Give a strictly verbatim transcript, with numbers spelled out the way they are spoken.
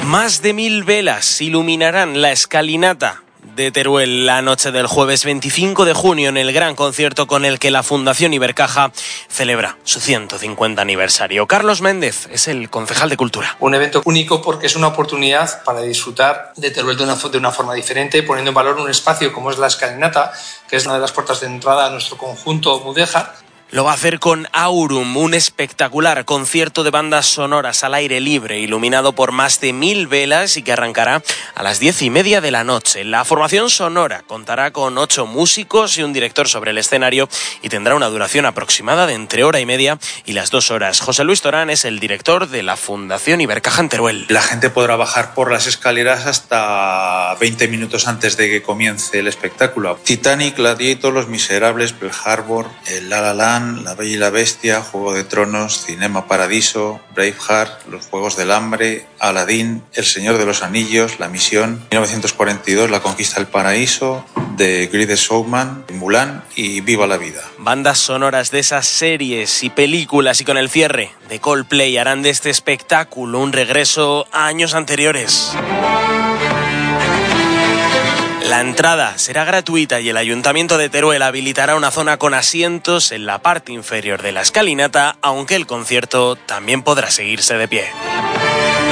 Más de mil velas iluminarán la escalinata de Teruel la noche del jueves veinticinco de junio en el gran concierto con el que la Fundación Ibercaja celebra su ciento cincuenta aniversario. Carlos Méndez es el concejal de Cultura. Un evento único porque es una oportunidad para disfrutar de Teruel de una, de una forma diferente, poniendo en valor un espacio como es la escalinata, que es una de las puertas de entrada a nuestro conjunto Mudéjar. Lo va a hacer con Aurum, un espectacular concierto de bandas sonoras al aire libre, iluminado por más de mil velas y que arrancará a las diez y media de la noche. La formación sonora contará con ocho músicos y un director sobre el escenario y tendrá una duración aproximada de entre hora y media y las dos horas. José Luis Torán es el director de la Fundación Ibercaja en Teruel. La gente podrá bajar por las escaleras hasta veinte minutos antes de que comience el espectáculo. Titanic, Gladiator, Los Miserables, Pearl Harbor, el La La Land, La Bella y la Bestia, Juego de Tronos, Cinema Paradiso, Braveheart, Los Juegos del Hambre, Aladdin, El Señor de los Anillos, La Misión, mil novecientos cuarenta y dos, La Conquista del Paraíso, The Greatest Showman, Mulan y Viva la Vida. Bandas sonoras de esas series y películas y con el cierre de Coldplay harán de este espectáculo un regreso a años anteriores. La entrada será gratuita y el Ayuntamiento de Teruel habilitará una zona con asientos en la parte inferior de la escalinata, aunque el concierto también podrá seguirse de pie.